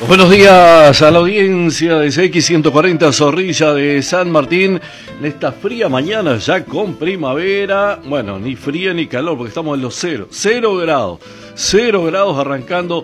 Buenos días a la audiencia de CX140 Zorrilla de San Martín. En esta fría mañana ya con primavera, bueno, ni fría ni calor porque estamos en los 0 grados arrancando